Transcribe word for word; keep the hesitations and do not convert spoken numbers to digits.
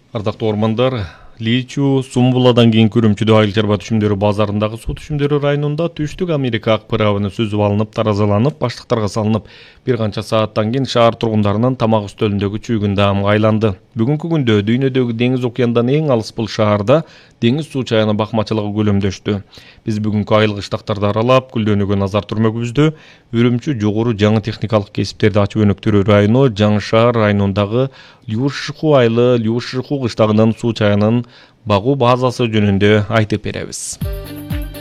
Ардактуу ормандар, Личу, Сумбуладан кийин Күрүмчүдө айыл чарба түшүмдөрү базарындагы суу түшүмдөрү районунда Түштүк Америка ак пырабыны сүзүп алынып, таразаланып, баштыктарга салынып, бир канча сааттан кийин шаар тургундарынын тамак үстөлүндөгү чүйгүн даамга айланды. Бүгүнкү күндө дүйнөдөгү деңиз океандан эң алыс бул шаарда деңиз суу чайыны бакмачылыгы көлөмдөштү. Биз бүгүнкү айыл кыштактарды аралап, гүлдөнүүгө назар турмөгүбүздө Үрүмчү жогору жаңы техникалык кесиптерди ачып өнүктүрүү району Жаңы шаар районундагы Любушиху айылы Любушиху кыштагынын суу чайынын багуу базасы жөнүндө айтып беребиз.